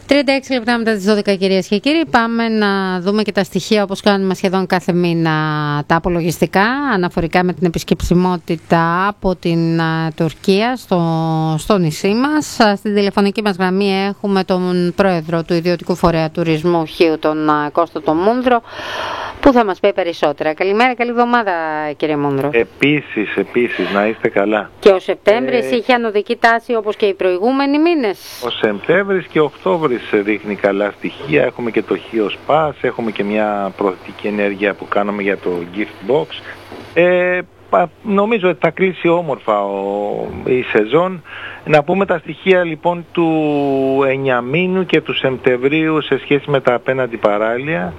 36 λεπτά μετά τις 12, κυρίες και κύριοι. Πάμε να δούμε και τα στοιχεία, όπως κάνουμε σχεδόν κάθε μήνα, τα απολογιστικά αναφορικά με την επισκεψιμότητα από την Τουρκία στο νησί μας. Στην τηλεφωνική μας γραμμή έχουμε τον πρόεδρο του Ιδιωτικού Φορέα Τουρισμού Χίου, τον Κώστα τον Μούνδρο, που θα μας πει περισσότερα. Καλημέρα, καλή εβδομάδα, κύριε Μούνδρο. Επίσης, να είστε καλά. Και ο Σεπτέμβρης είχε ανωδική τάση όπως και οι προηγούμενοι μήνες. Ο Σεπτέμβρης και ο Οκτώβρης δείχνει καλά στοιχεία. Έχουμε και το Χίο Σπάς, έχουμε και μια προθετική ενέργεια που κάναμε για το Gift Box. Νομίζω ότι θα κλείσει όμορφα η σεζόν. Να πούμε τα στοιχεία λοιπόν του 9 μήνου και του Σεπτεμβρίου σε σχέση με τα απέναντι παράλια.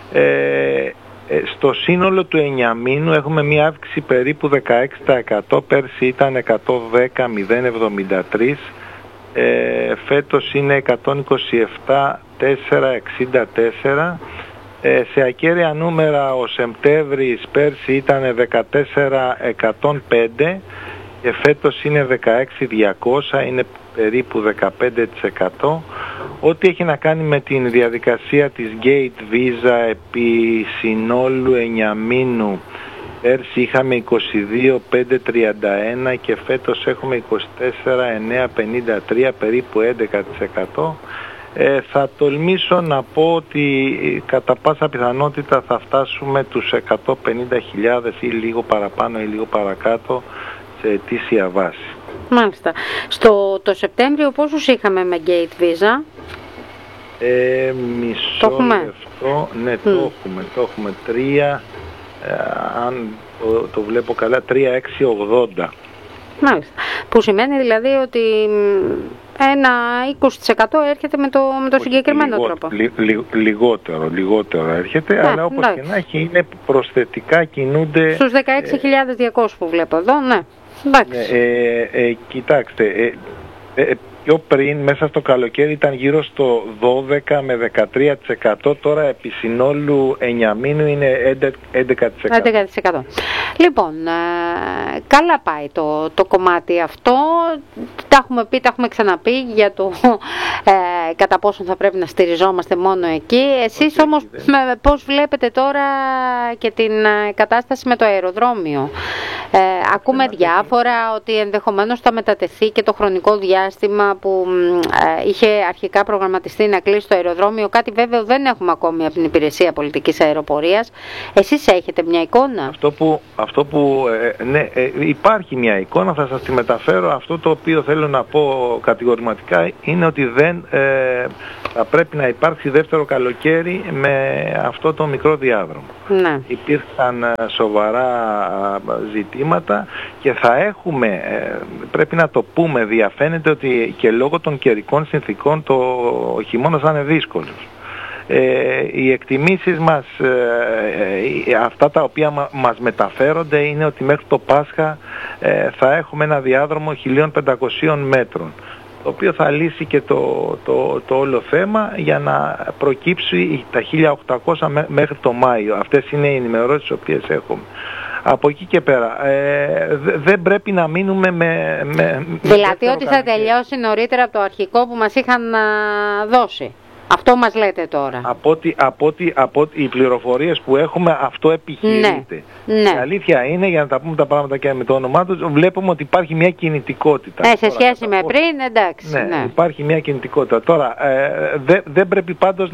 Στο σύνολο του 9 μήνου έχουμε μια αύξηση περίπου 16%. Πέρσι ήταν 110.073. Φέτος είναι 127.464. Σε ακέραια νούμερα ο Σεπτέμβρης πέρσι ήταν 14.105 και φέτος είναι 16.200, είναι περίπου 15%. Ό,τι έχει να κάνει με την διαδικασία της Gate Visa επί συνόλου 9 μήνου, πέρσι είχαμε 22.531 και φέτος έχουμε 24.953, περίπου 11%. Θα τολμήσω να πω ότι κατά πάσα πιθανότητα θα φτάσουμε τους 150.000 ή λίγο παραπάνω ή λίγο παρακάτω σε ετήσια βάση. Μάλιστα. Το Σεπτέμβριο πόσους είχαμε με Gate Visa? Μισό λεπτό. Ναι, το έχουμε 3, αν το βλέπω καλά, 3.680. Μάλιστα. Που σημαίνει δηλαδή ότι ένα 20% έρχεται με το συγκεκριμένο τρόπο. Λιγότερο έρχεται, αλλά όπως και να έχει είναι προσθετικά, κινούνται... Στους 16.200 που βλέπω εδώ, ναι. Κοιτάξτε, πιο πριν μέσα στο καλοκαίρι ήταν γύρω στο 12 με 13%, τώρα επί συνόλου 9 μήνου είναι 11%. Λοιπόν, καλά πάει το κομμάτι αυτό. Τα έχουμε ξαναπεί για το κατά πόσο θα πρέπει να στηριζόμαστε μόνο εκεί. Εσείς όμως πώς βλέπετε τώρα και την κατάσταση με το αεροδρόμιο? Ακούμε διάφορα ότι ενδεχομένως θα μετατεθεί και το χρονικό διάστημα που είχε αρχικά προγραμματιστεί να κλείσει το αεροδρόμιο. Κάτι βέβαιο δεν έχουμε ακόμη από την Υπηρεσία Πολιτικής Αεροπορίας. Εσείς έχετε μια εικόνα? Ναι, υπάρχει μια εικόνα, θα σας τη μεταφέρω. Αυτό το οποίο θέλω να πω κατηγορηματικά είναι ότι δεν θα πρέπει να υπάρξει δεύτερο καλοκαίρι με αυτό το μικρό διάδρομο. Ναι. Υπήρχαν σοβαρά ζητήματα και θα έχουμε, πρέπει να το πούμε, διαφαίνεται ότι και λόγω των καιρικών συνθήκων ο χειμώνας θα είναι δύσκολος. Οι εκτιμήσεις μας, αυτά τα οποία μας μεταφέρονται, είναι ότι μέχρι το Πάσχα θα έχουμε ένα διάδρομο 1.500 μέτρων, το οποίο θα λύσει και το όλο θέμα για να προκύψει τα 1.800 μέχρι το Μάιο. Αυτές είναι οι ενημερώσεις τις οποίες έχουμε. Από εκεί και πέρα δεν πρέπει να μείνουμε δηλαδή ότι θα τελειώσει νωρίτερα από το αρχικό που μας είχαν δώσει. Αυτό μας λέτε τώρα. Από οι πληροφορίες που έχουμε, αυτό επιχειρείται. Ναι. Η αλήθεια είναι, για να τα πούμε τα πράγματα και με το όνομά τους, βλέπουμε ότι υπάρχει μια κινητικότητα. Σε σχέση με πριν, εντάξει. Ναι, υπάρχει μια κινητικότητα. Τώρα, δεν πρέπει πάντως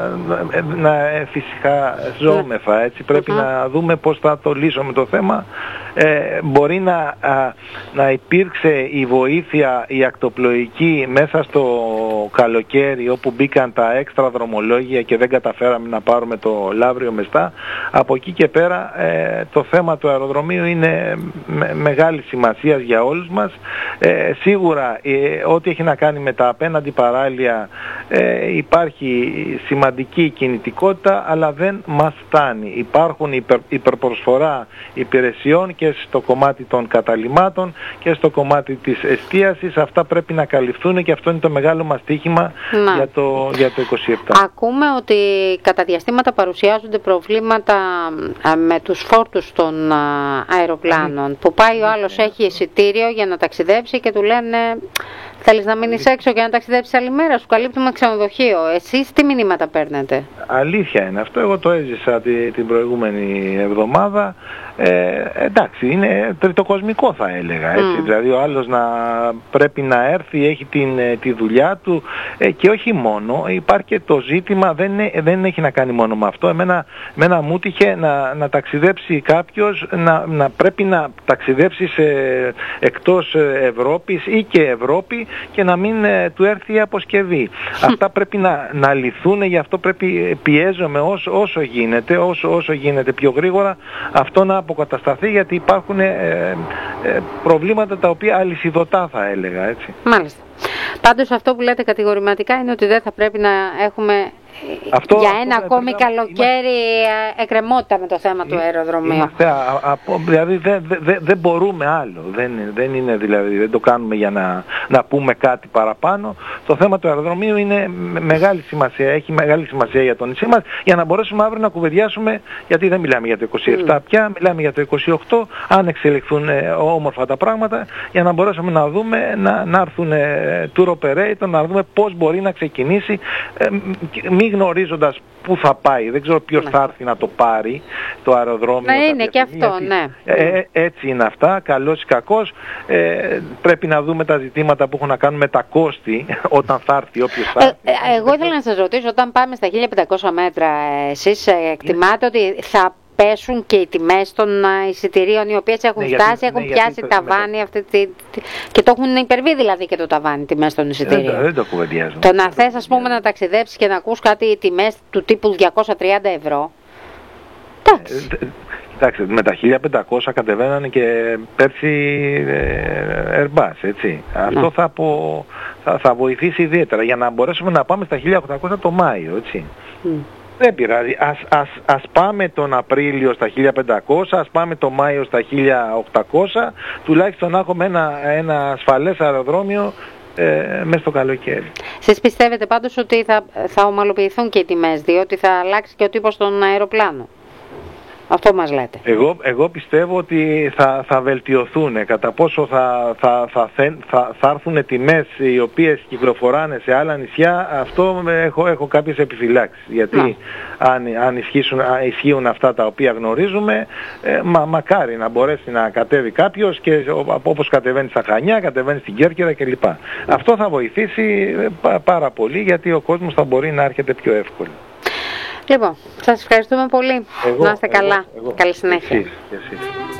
να εφησυχαζόμεθα, έτσι. Πρέπει να δούμε πώς θα το λύσουμε το θέμα. Μπορεί να υπήρξε η βοήθεια, η ακτοπλοϊκή, μέσα στο καλοκαίρι, όπου μπήκαν τα έξτρα δρομολόγια και δεν καταφέραμε να πάρουμε το Λαύριο Μεστά. Από εκεί και πέρα το θέμα του αεροδρομίου είναι μεγάλη σημασία για όλους μας. Σίγουρα ό,τι έχει να κάνει με τα απέναντι παράλια υπάρχει σημαντική κινητικότητα, αλλά δεν μας φτάνει. Υπάρχουν υπερπροσφορά υπηρεσιών και στο κομμάτι των καταλυμάτων και στο κομμάτι της εστίασης. Αυτά πρέπει να καλυφθούν και αυτό είναι το μεγάλο μας στοίχημα για το 27. Ακούμε ότι κατά διαστήματα παρουσιάζονται προβλήματα με τους φόρτους των αεροπλάνων, που πάει ο άλλος, έχει εισιτήριο για να ταξιδέψει και του λένε Θέλεις να μείνεις έξω και να ταξιδέψεις άλλη μέρα, σου καλύπτουμε ξενοδοχείο. Εσείς τι μηνύματα παίρνετε? Αλήθεια είναι αυτό, εγώ το έζησα την προηγούμενη εβδομάδα. Εντάξει, είναι τριτοκοσμικό θα έλεγα, έτσι. Δηλαδή ο άλλος να πρέπει να έρθει, έχει τη δουλειά του και όχι μόνο, υπάρχει και το ζήτημα, δεν έχει να κάνει μόνο με αυτό. Εμένα μου τύχε να ταξιδέψει κάποιος, να πρέπει να ταξιδέψει εκτός Ευρώπης ή και Ευρώπη και να μην του έρθει η αποσκευή. Αυτά πρέπει να λυθούν, γι' αυτό πιέζομαι όσο γίνεται πιο γρήγορα αυτό να αποκατασταθεί, γιατί υπάρχουν προβλήματα τα οποία αλυσιδωτά θα έλεγα, έτσι. Μάλιστα. Πάντως αυτό που λέτε κατηγορηματικά είναι ότι δεν θα πρέπει να έχουμε για ένα ακόμη καλοκαίρι εκκρεμότητα με το θέμα του αεροδρομίου. Δηλαδή δεν μπορούμε άλλο. Δεν είναι, δηλαδή, δεν το κάνουμε για να πούμε κάτι παραπάνω. Το θέμα του αεροδρομίου είναι μεγάλη σημασία. Έχει μεγάλη σημασία για το νησί μας, για να μπορέσουμε αύριο να κουβεντιάσουμε, γιατί δεν μιλάμε για το 27 πια, μιλάμε για το 28, αν εξελιχθούν όμορφα τα πράγματα, για να μπορέσουμε να δούμε, να έρθουν tour operator, να δούμε πώς μπορεί να ξεκινήσει, μη γνωρίζοντας πού θα πάει. Δεν ξέρω ποιος θα έρθει να το πάρει το αεροδρόμιο. Ναι, είναι και αυτό, ναι. Έτσι είναι αυτά, καλός ή κακός. Πρέπει να δούμε τα ζητήματα που έχουν να κάνουν με τα κόστη όταν θα έρθει, όποιος θα έρθει. Εγώ ήθελα να σας ρωτήσω, όταν πάμε στα 1500 μέτρα, εσείς εκτιμάτε ότι θα πέσουν και οι τιμές των εισιτηρίων, οι οποίες έχουν φτάσει, έχουν πιάσει ταβάνι και το έχουν υπερβεί δηλαδή και το ταβάνι τιμές των εισιτηρίων. Δεν το κουβεντιάζω. Το να θες, ας πούμε, να ταξιδέψεις και να ακούς κάτι τιμές του τύπου 230 ευρώ. Εντάξει. Κοιτάξτε, με τα 1500 κατεβαίνανε και πέρσι Airbus, έτσι. Αυτό θα βοηθήσει ιδιαίτερα για να μπορέσουμε να πάμε στα 1800 το Μάιο, έτσι. Δεν πειράζει. Ας πάμε τον Απρίλιο στα 1500, ας πάμε τον Μάιο στα 1800, τουλάχιστον να έχουμε ένα ασφαλές αεροδρόμιο μέσα στο καλοκαίρι. Εσείς πιστεύετε πάντως ότι θα ομαλοποιηθούν και οι τιμές, διότι θα αλλάξει και ο τύπος των αεροπλάνων? Αυτό μας λέτε. Εγώ πιστεύω ότι θα βελτιωθούν. Κατά πόσο θα έρθουν τιμές οι οποίες κυκλοφοράνε σε άλλα νησιά, αυτό έχω κάποιες επιφυλάξεις. Γιατί αν ισχύουν αυτά τα οποία γνωρίζουμε, μακάρι να μπορέσει να κατέβει κάποιος και όπως κατεβαίνει στα Χανιά, κατεβαίνει στην Κέρκυρα κλπ. Αυτό θα βοηθήσει πάρα πολύ, γιατί ο κόσμος θα μπορεί να έρχεται πιο εύκολα. Λοιπόν, σας ευχαριστούμε πολύ. Να είστε καλά. Καλή συνέχεια. Εσείς.